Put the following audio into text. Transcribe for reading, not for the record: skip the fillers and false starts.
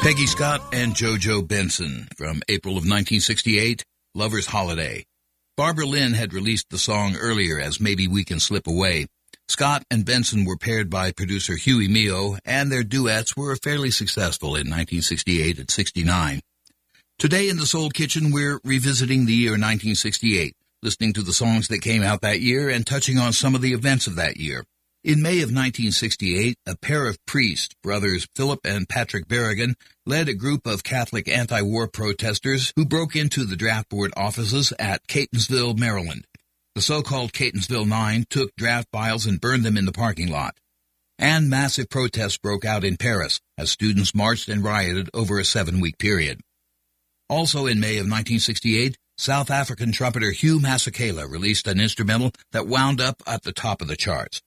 Peggy Scott and JoJo Benson from April of 1968, Lover's Holiday. Barbara Lynn had released the song earlier as Maybe We Can Slip Away. Scott and Benson were paired by producer Huey Mio, and their duets were fairly successful in 1968 and 69. Today in the Soul Kitchen, we're revisiting the year 1968, listening to the songs that came out that year and touching on some of the events of that year. In May of 1968, a pair of priests, brothers Philip and Patrick Berrigan, led a group of Catholic anti-war protesters who broke into the draft board offices at Catonsville, Maryland. The so-called Catonsville Nine took draft vials and burned them in the parking lot. And massive protests broke out in Paris as students marched and rioted over a 7-week period. Also in May of 1968, South African trumpeter Hugh Masekela released an instrumental that wound up at the top of the charts.